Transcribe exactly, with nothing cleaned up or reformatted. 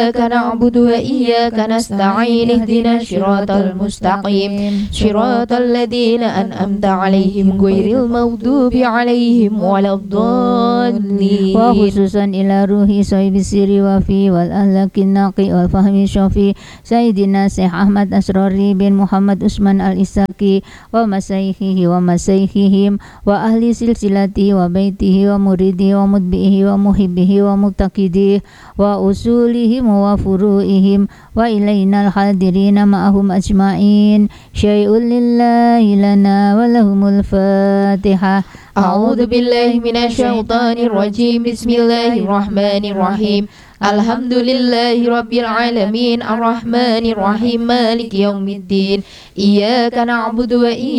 إياك نعبد وإياك نستعين اهدنا الصراط المستقيم صراط الذين أنعمت عليهم غير المغضوب عليهم ولا الضالين. وخصوصا إلى روحي صاحب السر وفي والأهلك النقي والفهم الشافي سيدنا شيخ أحمد أسراري بن محمد عثمان الإسحاقي ومشايخه ومشايخهم وأهل سلسلته وبيته ومريده ومتبعه ومحبه ومعتقده وأصولهم وفروعهم وإلينا الحاضرين معهم أجمعين. شيء لله لنا ولهم الفاتحة. أعوذ بالله من الشيطان الرجيم بسم الله الرحمن الرحيم الحمد لله رب العالمين الرحمن الرحيم مالك يوم الدين إياك نعبد وإياك